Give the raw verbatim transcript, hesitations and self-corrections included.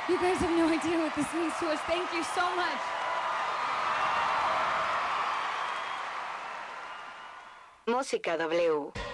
You guys have no idea what this means to us. Thank you so much. Música W.